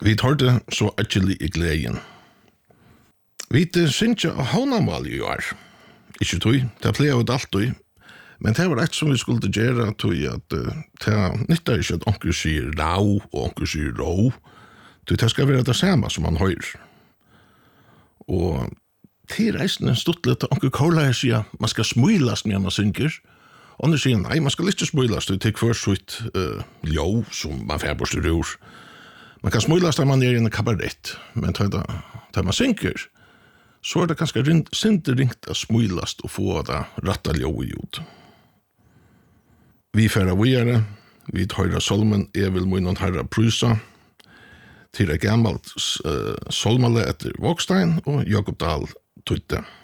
Vi hørte så actually i gleden. Vi synes ikke å havnamal i år. Ikke tog, det pleier jo alltid. Men det var et som vi skulle gjøre, tog at det nytter ikke at onker sier rau og onker sier rå. Det skal være det samme som man hører. Og til reisende stod litt at onker Kåla sier man skal smøylas når man synger. Og han sier nei, man skal ikke smøylas, det er først sitt ljå som man får bort ur. Man kan smøylas der man er i en kabarett, men da man synger, så det ganske sint ringt å smøylas og få det rette ljå ut. Vi færa videre, vi høyra solmen vil munnen herra prysa, til gammalt solmale etter Vågstein og Jakob Dahl tøyte.